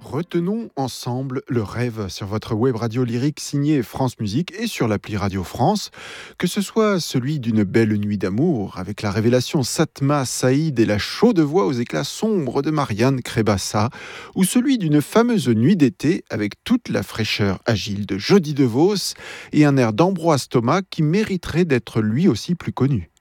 Retenons ensemble le rêve sur votre web radio lyrique signée France Musique et sur l'appli Radio France, que ce soit celui d'une belle nuit d'amour avec la révélation Satma Saïd et la chaude voix aux éclats sombres de Marianne Crébassa, ou celui d'une fameuse nuit d'été avec toute la fraîcheur agile de Jody DeVos et un air d'Ambroise Thomas qui mériterait d'être lui aussi plus connu.